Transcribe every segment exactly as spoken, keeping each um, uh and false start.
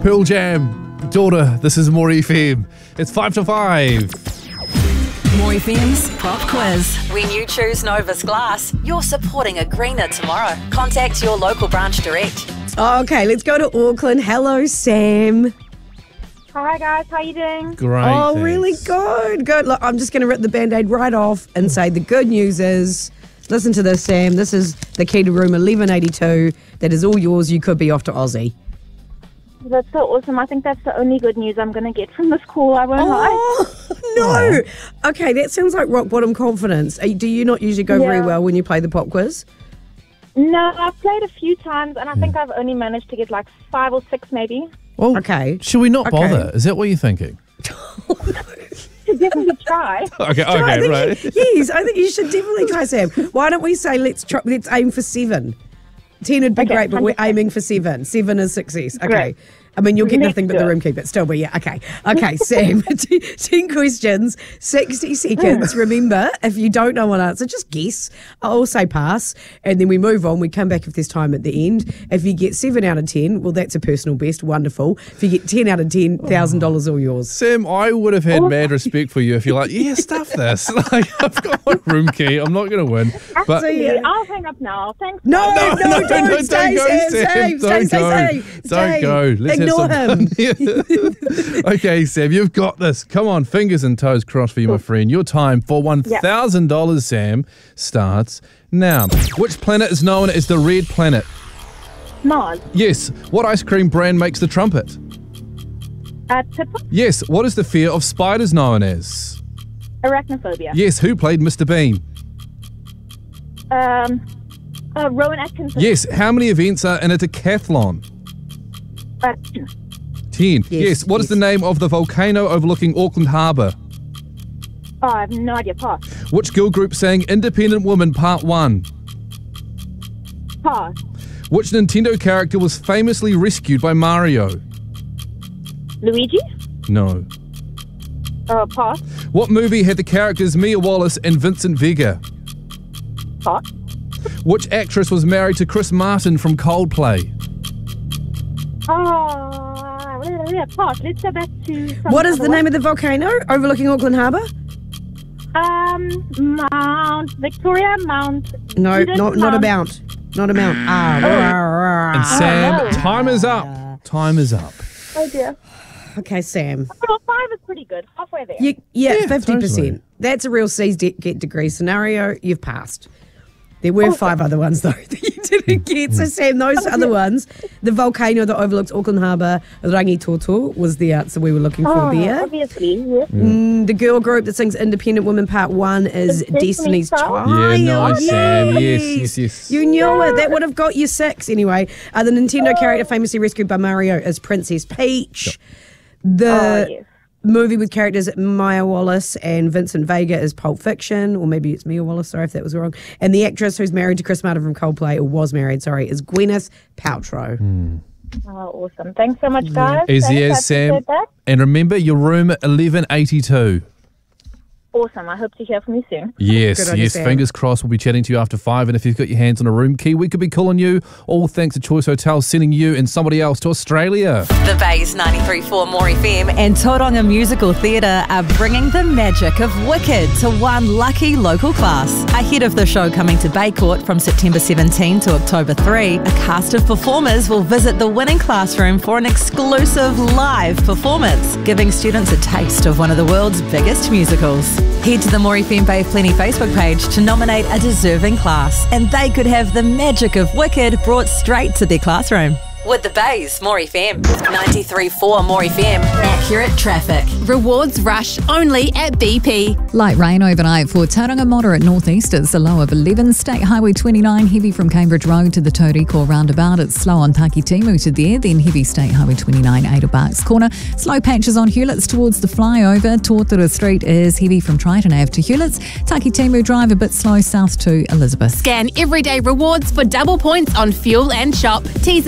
Pearl Jam, daughter, this is More F M. It's five to five. More F M's Pop Quiz. When you choose Novus Glass, you're supporting a greener tomorrow. Contact your local branch direct. Okay, let's go to Auckland. Hello, Sam. Hi guys, how you doing? Great. Oh, thanks. really good. Good. Look, I'm just going to rip the Band-Aid right off and say the good news is, listen to this, Sam. This is the key to room eleven eighty-two. That is all yours. You could be off to Aussie. That's so awesome. I think that's the only good news I'm going to get from this call. I won't lie. Oh, no. Okay, that sounds like rock bottom confidence. Are you- Do you not usually go very Yeah. well when you play the pop quiz? No, I've played a few times and I think I've only managed to get like five or six maybe. Well, Okay. should we not Okay. bother? Is that what you're thinking? To definitely try. Okay, I okay, think right. you- yes, I think you should definitely try, Sam. Why don't we say let's try, let's aim for seven? Ten would be Okay, great, but we're one hundred percent. aiming for seven. Seven is success. Okay. Great. I mean, you'll get Let's nothing but do the it. room keeper still, but yeah, okay. Okay, Sam, t- ten questions, sixty seconds. Remember, if you don't know one answer, just guess. I'll say pass, and then we move on. We come back if there's time at the end. If you get seven out of ten, well, that's a personal best. Wonderful. If you get ten out of ten, one thousand dollars all yours. Sam, I would have had mad respect for you if you're like, yeah, stuff this. Like, I've got my room key. I'm not going to win. But So, yeah. I'll hang up now. Thanks. No, guys. no, no, don't, no, stay, don't go, Sam, Sam. Sam, Don't stay, stay, go. stay, Don't stay. go. Let's have Ignore some him. fun. Okay, Sam, you've got this. Come on, fingers and toes crossed for you, my friend. Your time for one thousand dollars, Sam, starts now. Which planet is known as the red planet? Mars. Yes. What ice cream brand makes the trumpet? Uh, tip Yes. What is the fear of spiders known as? arachnophobia. Yes. Who played Mister Bean? Um, uh, Rowan Atkinson. Yes. How many events are in a decathlon? Uh, Ten. Yes. Yes, What is yes. the name of the volcano overlooking Auckland Harbour? oh, I have no idea. Pass. Which girl group sang Independent Woman Part one? Pass. Which Nintendo character was famously rescued by Mario? Luigi. No. Uh, pass. What movie had the characters Mia Wallace and Vincent Vega? Pass. Which actress was married to Chris Martin from Coldplay? Oh, yeah, pass. Let's go back to. some What is other the one. name of the volcano overlooking Auckland Harbour? Um, Mount Victoria, Mount. No, Eden, not not Mount- about. Not about. Ah, rah, rah, And rah. Sam, no. time is up. Time is up. Oh dear. Okay, Sam. Well, five is pretty good. Halfway there. You, yeah, Yeah, fifty totally. percent. That's a real C's de- get degree scenario. You've passed. There were five other ones, though, that you didn't get. So, Sam, those other ones, the volcano that overlooks Auckland Harbour, Rangitoto, was the answer we were looking for Oh, there. obviously, yes. Mm, the girl group that sings Independent Woman Part one is The Destiny's Destiny's Child? Child. Yeah, nice, Sam. Yes, yes, yes. You knew it. That would have got you six anyway. Uh, the Nintendo character famously rescued by Mario is Princess Peach. The Oh, yes. movie with characters Maya Wallace and Vincent Vega is Pulp Fiction, or maybe it's Mia Wallace, sorry if that was wrong. And the actress who's married to Chris Martin from Coldplay, or was married, sorry, is Gwyneth Paltrow. Oh, awesome. Thanks so much, guys. Easy Thanks, I as, Sam. appreciate that. And remember, your room eleven eighty-two. Awesome. I hope to hear from you soon. Yes, Good on you, yes. Sam. Fingers crossed. We'll be chatting to you after five. And if you've got your hands on a room key, we could be calling you. All thanks to Choice Hotels sending you and somebody else to Australia. The Bay's ninety-three point four More F M and Tauranga Musical Theatre are bringing the magic of Wicked to one lucky local class. Ahead of the show coming to Bay Court from September seventeenth to October third, a cast of performers will visit the winning classroom for an exclusive live performance, giving students a taste of one of the world's biggest musicals. Head to the More F M Bay of Plenty Facebook page to nominate a deserving class, and they could have the magic of Wicked brought straight to their classroom. With the Bay's More F M. ninety-three point four More F M. Accurate traffic. Rewards rush only at B P. Light rain overnight for Tauranga, moderate northeasters, a low of eleven. State Highway twenty-nine, heavy from Cambridge Road to the Tauriko roundabout. It's slow on Takitimu to there, then heavy State Highway twenty-nine, Ada Barks Corner. Slow patches on Hewlett's towards the flyover. Tortora Street is heavy from Triton Ave to Hewlett's. Takitimu Drive a bit slow south to Elizabeth. Scan everyday rewards for double points on fuel and shop. T's and C's apply.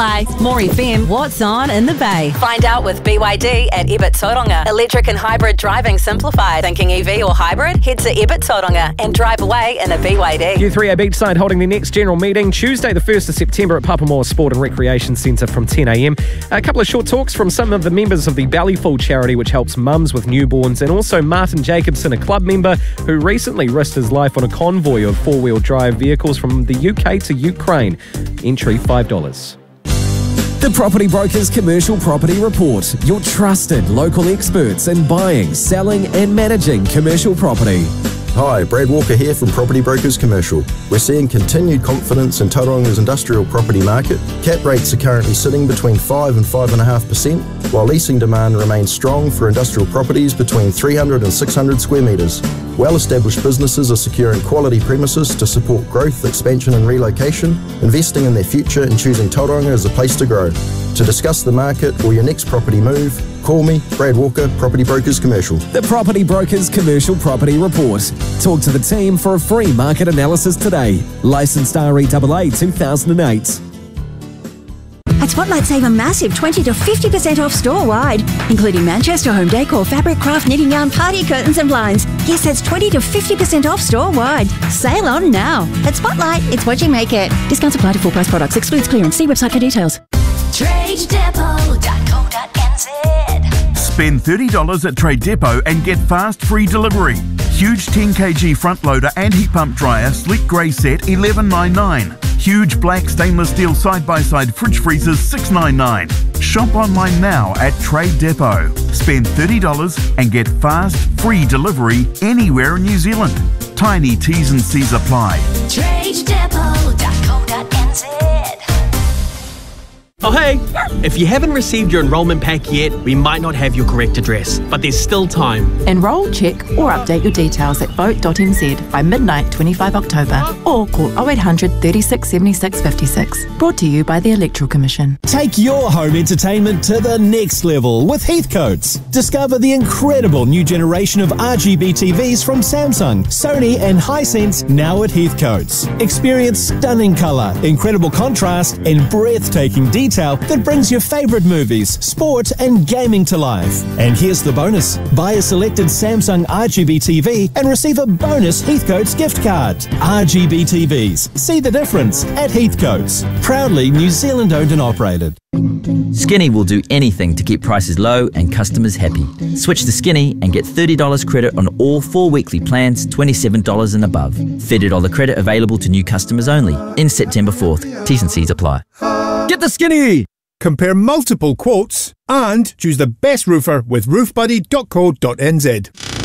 apply. More F M, what's on in the Bay? Find out with B Y D at Ebert Tauranga. Electric and hybrid driving simplified. Thinking E V or hybrid? Head to Ebert Tauranga and drive away in a B Y D. U three A Beachside holding their next general meeting Tuesday the first of September at Papamoa Sport and Recreation Centre from ten a m. A couple of short talks from some of the members of the Bellyful charity, which helps mums with newborns, and also Martin Jacobson, a club member who recently risked his life on a convoy of four-wheel drive vehicles from the U K to Ukraine. Entry five dollars. The Property Brokers Commercial Property Report. Your trusted local experts in buying, selling and managing commercial property. Hi, Brad Walker here from Property Brokers Commercial. We're seeing continued confidence in Tauranga's industrial property market. Cap rates are currently sitting between five and five point five percent, while leasing demand remains strong for industrial properties between three hundred and six hundred square metres. Well-established businesses are securing quality premises to support growth, expansion and relocation, investing in their future and choosing Tauranga as a place to grow. To discuss the market or your next property move, call me, Brad Walker, Property Brokers Commercial. The Property Brokers Commercial Property Report. Talk to the team for a free market analysis today. Licensed R E A A two thousand eight. At Spotlight, save a massive twenty to fifty percent off store-wide, including Manchester home decor, fabric, craft, knitting yarn, party curtains and blinds. Yes, that's twenty to fifty percent off store-wide. Sale on now. At Spotlight, it's what you make it. Discounts apply to full-price products. Excludes clearance. See website for details. trade depot dot co dot n z. Spend thirty dollars at Trade Depot and get fast free delivery. Huge ten kilogram front loader and heat pump dryer, sleek grey set, eleven ninety-nine. Huge black stainless steel side-by-side fridge freezers, six ninety-nine. Shop online now at Trade Depot. Spend thirty dollars and get fast free delivery anywhere in New Zealand. Tiny T's and C's apply. trade depot dot co dot n z. Oh hey, if you haven't received your enrolment pack yet, we might not have your correct address, but there's still time. Enrol, check or update your details at vote dot n z by midnight twenty-fifth of October or call oh eight hundred, thirty-six, seventy-six, fifty-six. Brought to you by the Electoral Commission. Take your home entertainment to the next level with Heathcotes. Discover the incredible new generation of R G B T Vs from Samsung, Sony and Hisense now at Heathcotes. Experience stunning colour, incredible contrast and breathtaking detail that brings your favourite movies, sport and gaming to life. And here's the bonus. Buy a selected Samsung R G B T V and receive a bonus Heathcotes gift card. R G B T Vs. See the difference at Heathcotes. Proudly New Zealand owned and operated. Skinny will do anything to keep prices low and customers happy. Switch to Skinny and get thirty dollars credit on all four weekly plans, twenty-seven dollars and above. thirty dollars credit available to new customers only. In September fourth. T's and C's apply. Get the Skinny! Compare multiple quotes and choose the best roofer with roof buddy dot co dot n z.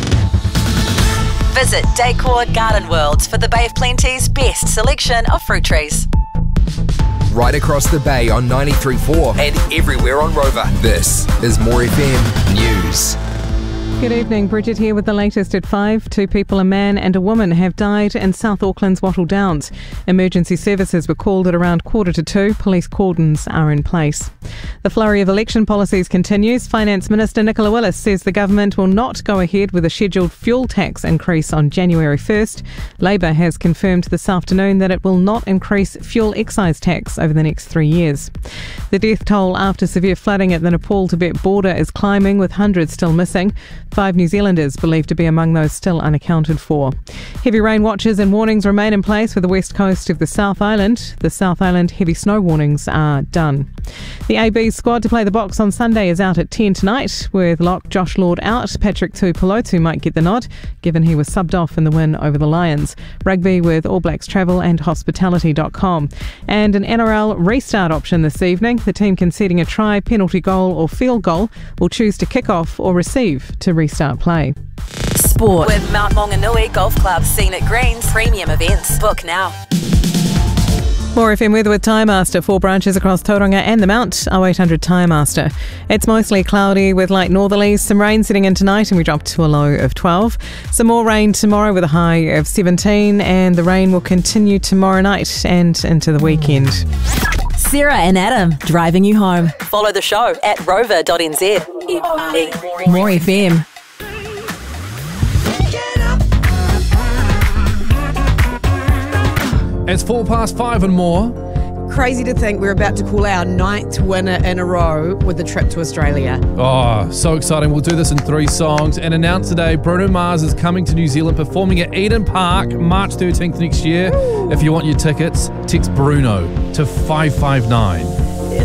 Visit Decor Garden Worlds for the Bay of Plenty's best selection of fruit trees. Right across the bay on ninety-three point four and everywhere on Rover. This is More F M News. Good evening, Bridget here with the latest at five. Two people, a man and a woman, have died in South Auckland's Wattle Downs. Emergency services were called at around quarter to two. Police cordons are in place. The flurry of election policies continues. Finance Minister Nicola Willis says the government will not go ahead with a scheduled fuel tax increase on January first. Labor has confirmed this afternoon that it will not increase fuel excise tax over the next three years. The death toll after severe flooding at the Nepal-Tibet border is climbing, with hundreds still missing. Five New Zealanders believed to be among those still unaccounted for. Heavy rain watches and warnings remain in place for the west coast of the South Island. The South Island heavy snow warnings are done. The A B's squad to play the Box on Sunday is out at ten tonight. With lock Josh Lord out, Patrick Tuipulotu might get the nod, given he was subbed off in the win over the Lions. Rugby with All Blacks Travel and Hospitality dot com. And an N R L restart option this evening. The team conceding a try, penalty goal or field goal will choose to kick off or receive to restart play. Sport with Mount Maunganui Golf Club, Scenic Greens, premium events. Book now. More F M weather with Tyre Master. Four branches across Tauranga and the Mount. oh eight hundred Tyre Master. It's mostly cloudy with light northerlies. Some rain setting in tonight and we drop to a low of twelve. Some more rain tomorrow with a high of seventeen, and the rain will continue tomorrow night and into the weekend. Sarah and Adam, driving you home. Follow the show at rover dot n z. More F M. It's four past five and more. crazy to think we're about to call our ninth winner in a row with a trip to Australia. Oh, so exciting. We'll do this in three songs. And announced today, Bruno Mars is coming to New Zealand, performing at Eden Park March thirteenth next year. If you want your tickets, text Bruno to five five nine.